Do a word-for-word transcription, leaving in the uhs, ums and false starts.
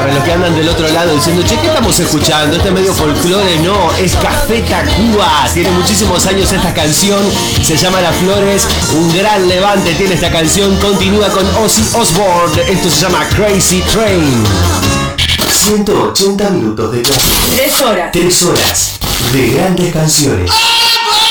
Para los que andan del otro lado diciendo, che, ¿qué estamos escuchando? Este medio folclore, no, es Café Tacuba. Tiene muchísimos años esta canción, se llama Las Flores, un gran levante tiene esta canción, continúa con Ozzy Osbourne, esto se llama Crazy Train. ciento ochenta minutos de clásica. Tres horas. Tres horas de grandes canciones.